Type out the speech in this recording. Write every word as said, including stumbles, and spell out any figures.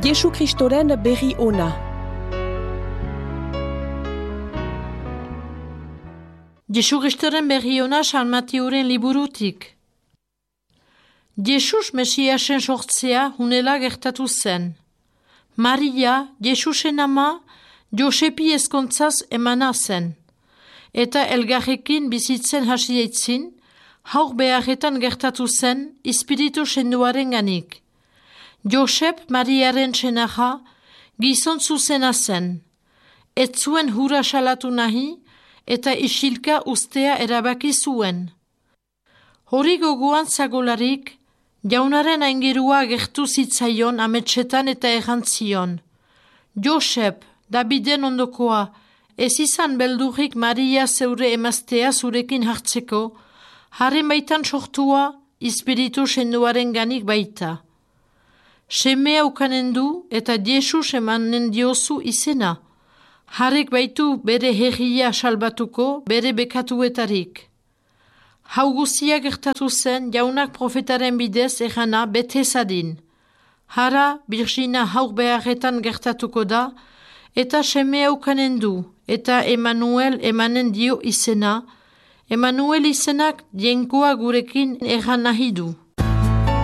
Jesu Kristoren berri ona. Jesu Kristoren berri ona San Mateuren liburutik. Jesus Mesiasen sortzea hunela gertatu zen. Maria, Jesusen ama, Josepi ezkontzaz emana zen. Eta elgarrekin bizitzen hasi eitzin, haur beharretan gertatu zen, Espiritu senduaren ganik. Josep Mariaren senaja, gizon zuzena zen. Ez zuen hura salatu nahi, eta isilka ustea erabaki zuen. Hori gogoan zagolarik, jaunaren aingerua gertu zitzaion ametsetan eta errantzion. Josep, Daviden ondokoa, ez izan beldurrik Maria zeure emaztea zurekin hartzeko, haren baitan sortua, Espiritu senduaren ganik baita. Semea ukanen du eta Jesus emanen diozu izena. Harek baitu bere herria salbatuko, bere bekatuetarik. Hau guztia gertatu zen jaunak profetaren bidez erana bete zadin. Hara Birjina haur beharretan gertatuko da, eta semea ukanen du, eta Emanuel emanen dio izena. Emanuel izenak jenkoa gurekin erran nahi du.